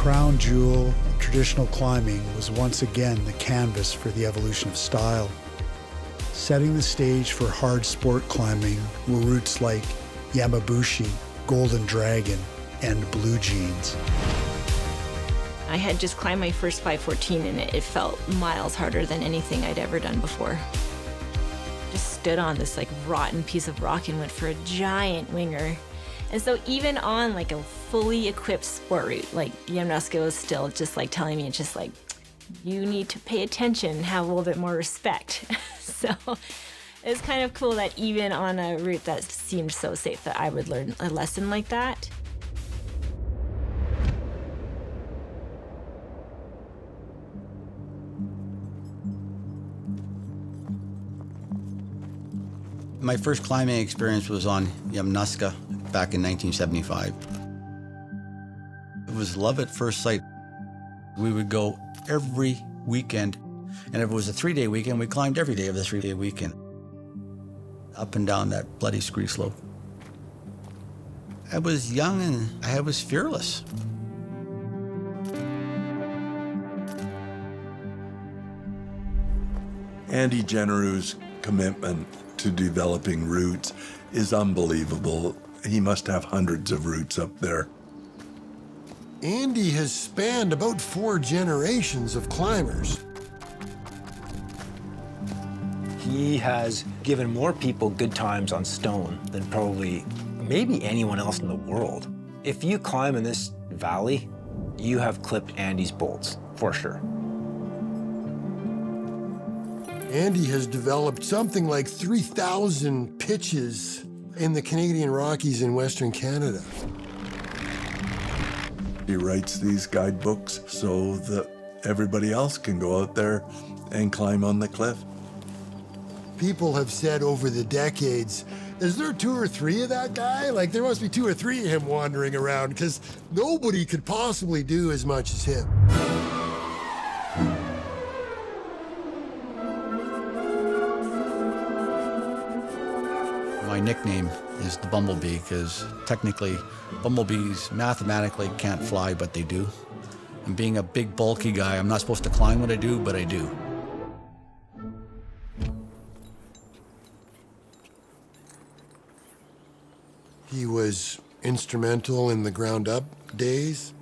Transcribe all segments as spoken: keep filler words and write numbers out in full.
crown jewel of traditional climbing was once again the canvas for the evolution of style. Setting the stage for hard sport climbing were routes like Yamabushi, Golden Dragon, and Blue Jeans. I had just climbed my first five fourteen and it, it felt miles harder than anything I'd ever done before. Just stood on this like rotten piece of rock and went for a giant winger. And so even on like a fully equipped sport route, like Yamnuska was still just like telling me, it's just like, you need to pay attention and have a little bit more respect. So it's kind of cool that even on a route that seemed so safe that I would learn a lesson like that. My first climbing experience was on Yamnuska back in nineteen seventy-five. It was love at first sight. We would go every weekend, and if it was a three-day weekend, we climbed every day of the three-day weekend, up and down that bloody scree slope. I was young and I was fearless. Andy Generou's commitment to developing routes is unbelievable. He must have hundreds of routes up there. Andy has spanned about four generations of climbers. He has given more people good times on stone than probably maybe anyone else in the world. If you climb in this valley, you have clipped Andy's bolts, for sure. Andy has developed something like three thousand pitches in the Canadian Rockies in Western Canada. He writes these guidebooks so that everybody else can go out there and climb on the cliff. People have said over the decades, is there two or three of that guy? Like, there must be two or three of him wandering around, because nobody could possibly do as much as him. My nickname is the Bumblebee because technically bumblebees mathematically can't fly, but they do. And being a big, bulky guy, I'm not supposed to climb what I do, but I do. He was instrumental in the ground up days.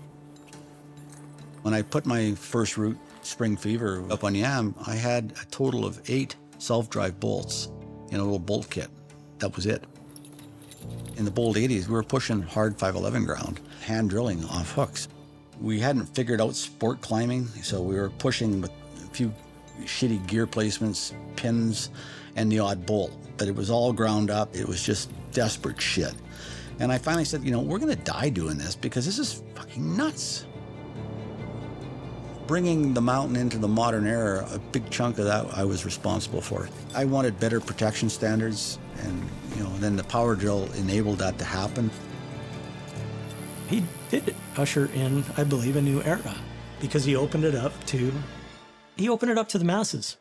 When I put my first route, Spring Fever, up on Yam, I had a total of eight self-drive bolts in a little bolt kit. That was it. In the Bold eighties, we were pushing hard five eleven ground, hand drilling off hooks. We hadn't figured out sport climbing, so we were pushing with a few shitty gear placements, pins, and the odd bolt. But it was all ground up. It was just desperate shit. And I finally said, you know, we're gonna die doing this because this is fucking nuts. Bringing the mountain into the modern era, a big chunk of that I was responsible for. I wanted better protection standards, and you know, then the power drill enabled that to happen. He did usher in, I believe, a new era because he opened it up to, he opened it up to the masses.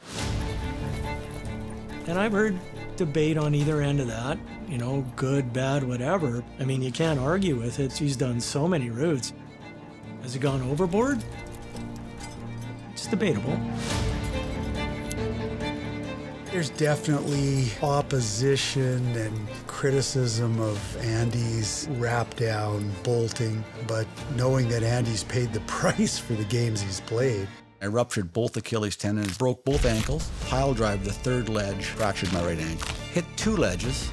And I've heard debate on either end of that, you know, good, bad, whatever. I mean, you can't argue with it. He's done so many routes. Has he gone overboard? It's debatable. There's definitely opposition and criticism of Andy's wrap down bolting, but knowing that Andy's paid the price for the games he's played. I ruptured both Achilles tendons, broke both ankles, pile drive the third ledge, fractured my right ankle. Hit two ledges,